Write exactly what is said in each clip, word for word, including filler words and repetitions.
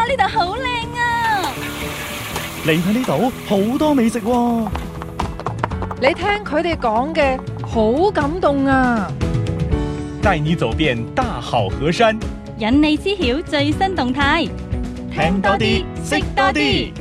呢度好靚啊！ 你睇呢度好多美食喎。 你聽佢哋講嘅好感動啊！ 帶你走遍大好河山， 引你知曉最新動態， 聽多啲，識多啲。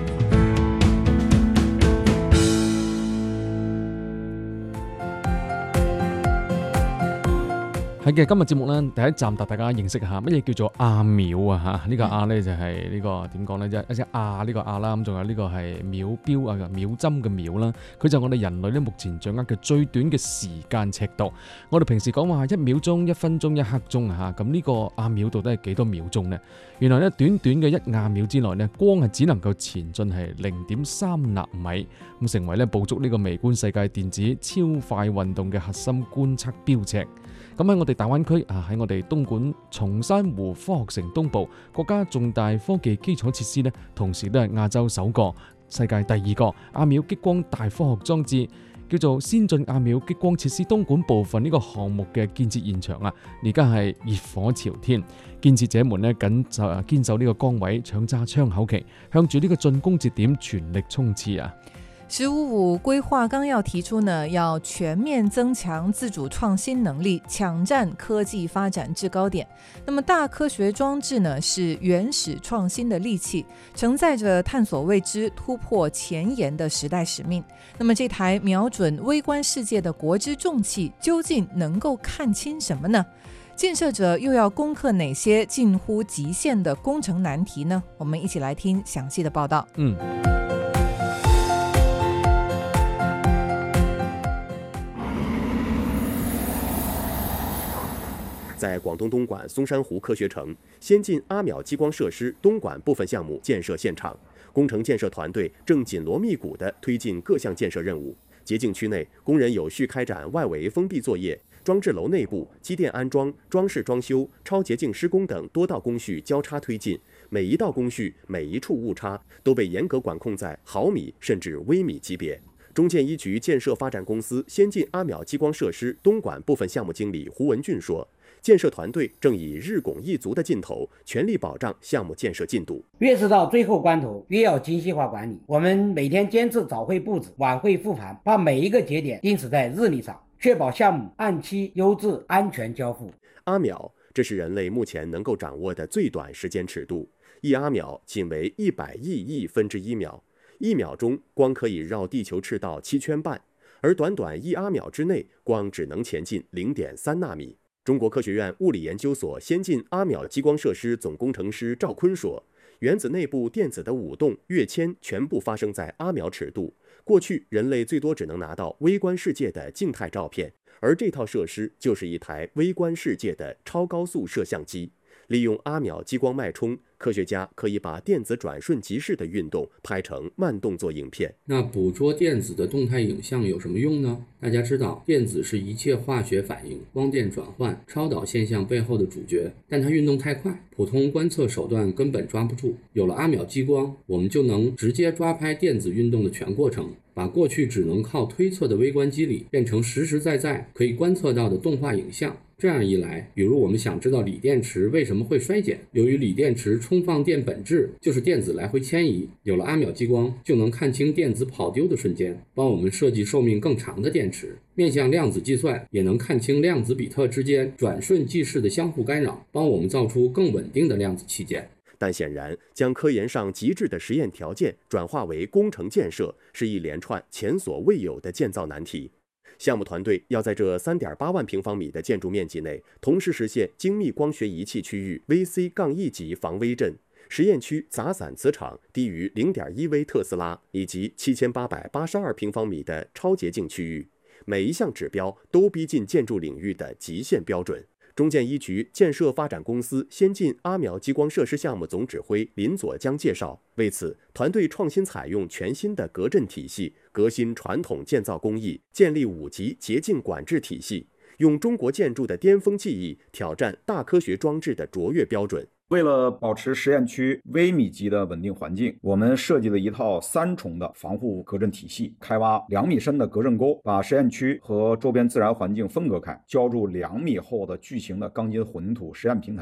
係嘅，今日節目咧第一站帶大家認識下乜嘢叫做亞秒啊嚇，呢、這個亞咧就係、是、呢、這個點講咧，一一隻亞呢個亞啦，咁仲有呢個係秒錶啊秒針嘅秒啦，佢就係我哋人類咧目前掌握嘅最短嘅時間尺度。我哋平時講話一秒鐘、一分鐘、一刻鐘嚇，咁呢個亞秒到底係幾多秒鐘呢？原來咧短短嘅一亞秒之內咧，光係只能夠前進係零點三納米，咁成為咧捕捉呢個微觀世界電子超快運動嘅核心觀測標尺。咁喺我哋大灣區啊，喺我哋東莞松山湖科學城東部，國家重大科技基礎設施呢，同時都係亞洲首個、世界第二個亞秒激光大科學裝置，叫做先進亞秒激光設施東莞部分呢個項目嘅建設現場啊，而家係熱火朝天，建設者們呢緊就堅守呢個崗位，搶揸窗口期，向住呢個進攻節點全力衝刺啊！ 十五五規劃綱要提出呢，要全面增強自主創新能力，搶佔科技發展制高點。那麼大科學裝置呢，是原始創新的利器，承載着探索未知、突破前沿的時代使命。那麼這台瞄準微觀世界的國之重器，究竟能夠看清什麼呢？建設者又要攻克哪些近乎極限的工程難題呢？我們一起來聽詳細的報道。 嗯。 在廣東東莞松山湖科學城先進阿秒激光設施東莞部分項目建設現場，工程建設團隊正緊鑼密鼓地推進各項建設任務。潔淨區內，工人有序開展外圍封閉作業，裝置樓內部機電安裝、裝飾裝修、超潔淨施工等多道工序交叉推進，每一道工序、每一處誤差都被嚴格管控在毫米甚至微米級別。中建一局建設發展公司先進阿秒激光設施東莞部分項目經理胡文俊說，建設團隊正以日拱一卒的勁頭，全力保障項目建設進度。 越是到最後關頭，越要精細化管理。我們每天堅持早會布置，晚會復盤，把每一個節點定死在日曆上，確保項目按期、優質、安全交付。 阿秒，這是人類目前能夠掌握的最短時間尺度，一阿秒僅為一百億億分之一秒，一秒鐘光可以繞地球赤道七圈半，而短短一阿秒之內，光只能前進零點三納米。中國科學院物理研究所先進阿秒激光設施總工程師趙坤說，原子內部電子的舞動、躍遷全部發生在阿秒尺度。過去人類最多只能拿到微觀世界的靜態照片，而這套設施就是一台微觀世界的超高速攝像機。利用阿秒激光脈衝，科學家可以把電子轉瞬即逝的運動拍成慢動作影片。 那捕捉電子的動態影像有什麼用呢？大家知道，電子是一切化學反應、光電轉換、超導現象背後的主角，但它運動太快，普通觀測手段根本抓不住。有了阿秒激光，我們就能直接抓拍電子運動的全過程，把過去只能靠推測的微觀機理變成實實在在可以觀測到的動畫影像。這樣一來，比如我們想知道鋰電池為什麼會衰減，由於鋰電池充放電本質就是電子來回遷移，有了阿秒激光就能看清電子跑丟的瞬間，幫我們設計壽命更長的電池。面向量子計算，也能看清量子比特之間轉瞬即逝的相互干擾，幫我們造出更穩定的量子器件。 但顯然，將科研上極致的實驗條件轉化為工程建設，是一連串前所未有的建造難題。項目團隊要在這三點八萬平方米的建築面積內，同時實現精密光學儀器區域 V C 一級防微震，實驗區雜散磁場低於零點一微特斯拉，以及七千八百八十二平方米的超潔淨區域，每一項指標都逼近建築領域的極限標準。中建一局建設發展公司先進阿秒激光設施項目總指揮林佐江介紹，為此團隊創新採用全新的隔震體系，革新傳統建造工藝，建立五級潔淨管制體系，用中國建築的巔峰技藝挑戰大科學裝置的卓越標準。 為了保持實驗區微米級的穩定環境，我們設計了一套三重的防護隔震體系，開挖兩米深的隔震溝，把實驗區和周邊自然環境分隔開，澆築兩米厚的巨型的鋼筋混凝土實驗平台。